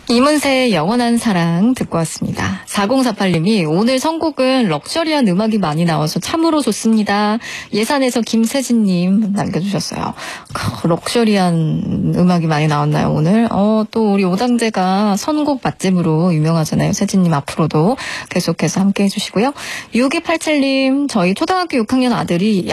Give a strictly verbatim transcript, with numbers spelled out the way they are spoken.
이문세의 영원한 사랑 듣고 왔습니다. 사공사팔님이 오늘 선곡은 럭셔리한 음악이 많이 나와서 참으로 좋습니다. 예산에서 김세진님 남겨주셨어요. 크, 럭셔리한 음악이 많이 나왔나요 오늘? 어, 또 우리 오당제가 선곡 맛집으로 유명하잖아요. 세진님 앞으로도 계속해서 함께 해주시고요. 육이팔칠님 저희 초등학교 육 학년 아들이